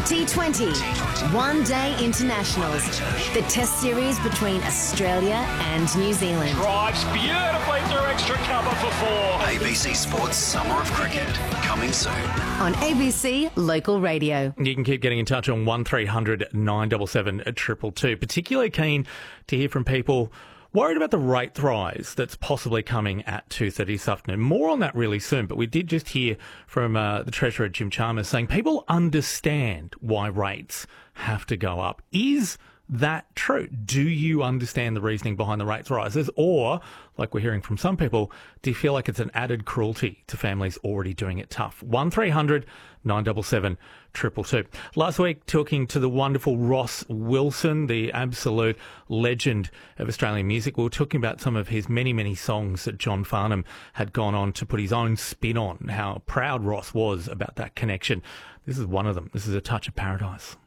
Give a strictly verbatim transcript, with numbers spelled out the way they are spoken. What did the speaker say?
T twenty, one-day internationals. The test series between Australia and New Zealand. Drives beautifully through extra cover for four. A B C Sports Summer of Cricket, coming soon. On A B C Local Radio. You can keep getting in touch on one three hundred nine seven seven two two two. Particularly keen to hear from people worried about the rate rise that's possibly coming at two thirty this afternoon. More on that really soon, but we did just hear from uh, the Treasurer, Jim Chalmers, saying people understand why rates have to go up. Is that true? Do you understand the reasoning behind the rates rises? Or, like we're hearing from some people, do you feel like it's an added cruelty to families already doing it tough? one three hundred nine seven seven two two two. Last week, talking to the wonderful Ross Wilson, the absolute legend of Australian music. We were talking about some of his many, many songs that John Farnham had gone on to put his own spin on, how proud Ross was about that connection. This is one of them. This is A Touch of Paradise.